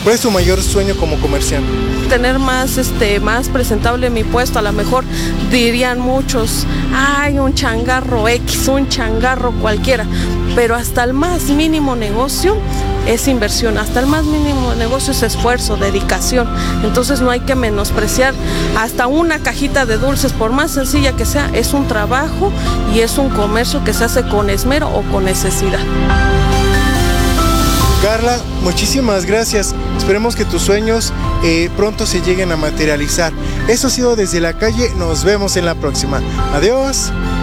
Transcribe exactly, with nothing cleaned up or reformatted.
¿Cuál es tu mayor sueño como comerciante? Tener más, este, más presentable mi puesto. A lo mejor dirían muchos, ay, un changarro X, un changarro cualquiera, pero hasta el más mínimo negocio es inversión, hasta el más mínimo negocio es esfuerzo, dedicación. Entonces no hay que menospreciar hasta una cajita de dulces, por más sencilla que sea, es un trabajo y es un comercio que se hace con esmero o con necesidad. Carla, muchísimas gracias. Esperemos que tus sueños eh, pronto se lleguen a materializar. Eso ha sido Desde la Calle. Nos vemos en la próxima. Adiós.